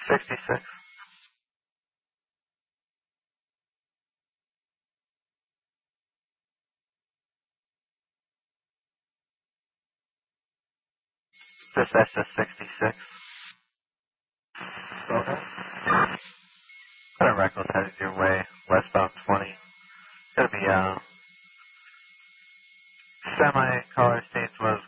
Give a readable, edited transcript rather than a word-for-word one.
66. This SS66. Okay. Got a Reckless headed your way, westbound 20. Gonna be, semi-color states was